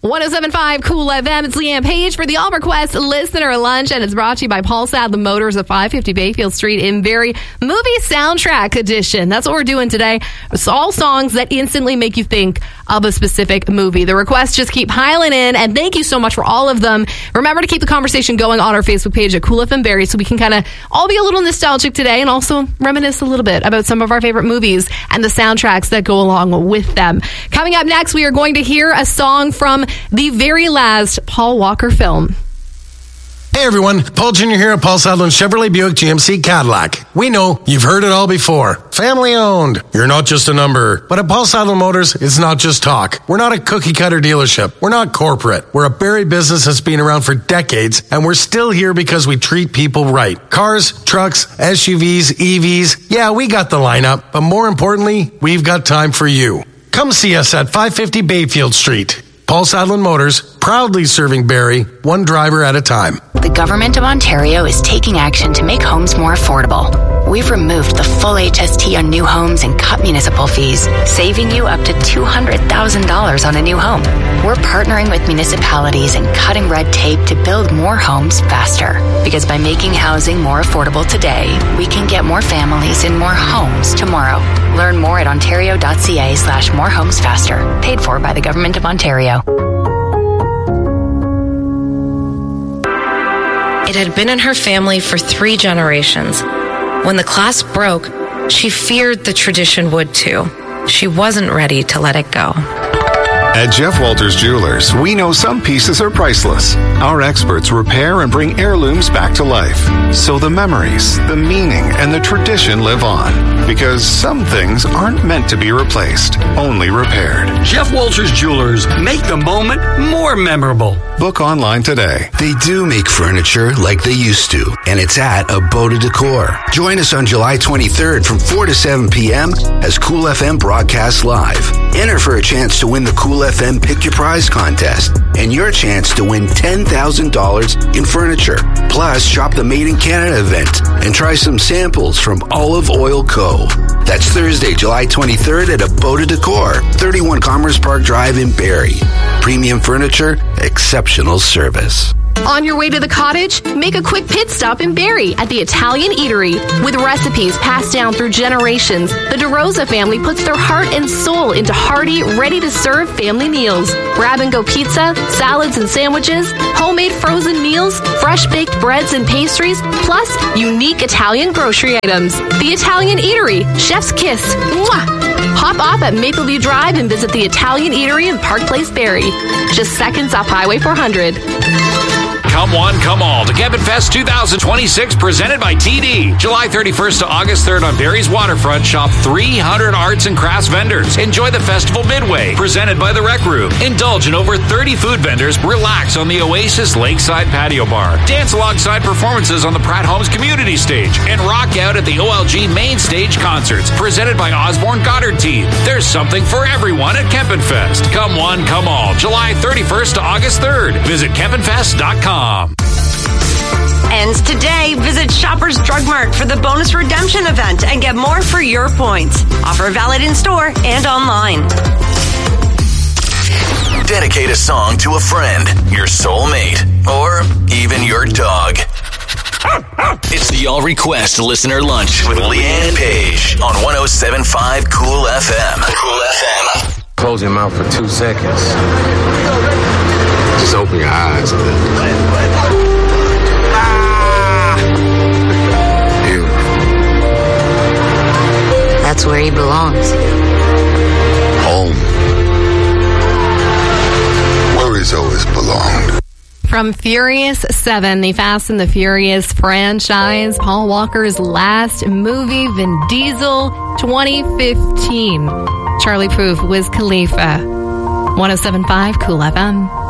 107.5 Cool FM. It's Leanne Page for the All Request Listener Lunch, and it's brought to you by Paul Sadler Motors of 550 Bayfield Street in Barrie. Movie Soundtrack Edition. That's what we're doing today. It's all songs that instantly make you think of a specific movie. The requests just keep piling in, and thank you so much for all of them. Remember to keep the conversation going on our Facebook page at Cool FM Barrie so we can kind of all be a little nostalgic today and also reminisce a little bit about some of our favorite movies and the soundtracks that go along with them. Coming up next, we are going to hear a song from the very last Paul Walker film. Hey everyone, Paul Jr. here at Paul Sadler Chevrolet Buick GMC Cadillac. We know you've heard it all before. Family owned. You're not just a number. But at Paul Sadler Motors, it's not just talk. We're not a cookie cutter dealership. We're not corporate. We're a Barrie business that's been around for decades, and we're still here because we treat people right. Cars, trucks, SUVs, EVs. Yeah, we got the lineup. But more importantly, we've got time for you. Come see us at 550 Bayfield Street. Paul Sadler Motors, proudly serving Barrie, one driver at a time. The Government of Ontario is taking action to make homes more affordable. We've removed the full HST on new homes and cut municipal fees, saving you up to $200,000 on a new home. We're partnering with municipalities and cutting red tape to build more homes faster. Because by making housing more affordable today, we can get more families in more homes tomorrow. Learn more at ontario.ca/morehomesfaster. Paid for by the Government of Ontario. It had been in her family for 3 generations. When the clasp broke, she feared the tradition would too. She wasn't ready to let it go. At Jeff Walters Jewelers, we know some pieces are priceless. Our experts repair and bring heirlooms back to life. So the memories, the meaning, and the tradition live on. Because some things aren't meant to be replaced, only repaired. Jeff Walters Jewelers, make the moment more memorable. Book online today. They do make furniture like they used to, and it's at Abode Decor. Join us on July 23rd from 4 to 7 p.m. as Cool FM broadcasts live. Enter for a chance to win the Cool FM Pick Your Prize contest and your chance to win $10,000 in furniture. Plus, shop the Made in Canada event and try some samples from Olive Oil Co. That's Thursday, July 23rd at Abode Decor, 31 Commerce Park Drive in Barrie. Premium furniture, exceptional service. On your way to the cottage, make a quick pit stop in Barrie at the Italian Eatery. With recipes passed down through generations, the DeRosa family puts their heart and soul into hearty, ready-to-serve family meals. Grab-and-go pizza, salads and sandwiches, homemade frozen meals, fresh-baked breads and pastries, plus unique Italian grocery items. The Italian Eatery, Chef's Kiss. Mwah! Hop off at Mapleview Drive and visit the Italian Eatery in Park Place, Barrie. Just seconds off Highway 400. Come one, come all to Kempin Fest 2026 presented by TD. July 31st to August 3rd on Barrie's waterfront. Shop 300 arts and crafts vendors. Enjoy the festival midway presented by the Rec Room. Indulge in over 30 food vendors. Relax on the Oasis Lakeside Patio Bar. Dance alongside performances on the Pratt Homes Community Stage. And rock out at the OLG Main Stage Concerts presented by Osborne Goddard Team. There's something for everyone at Kempin Fest. Come one, come all. July 31st to August 3rd. Visit KempinFest.com. Ends today. Visit Shoppers Drug Mart for the bonus redemption event and get more for your points. Offer valid in store and online. Dedicate a song to a friend, your soulmate, or even your dog. It's the All Request Listener Lunch with Leanne Page on 107.5 Cool FM. Cool FM. Close your mouth for 2 seconds. Just open your eyes. That's where he belongs. Home. Where he's always belonged. From Furious 7, the Fast and the Furious franchise, Paul Walker's last movie, Vin Diesel, 2015. Charlie Puth, Wiz Khalifa, 107.5 Cool FM.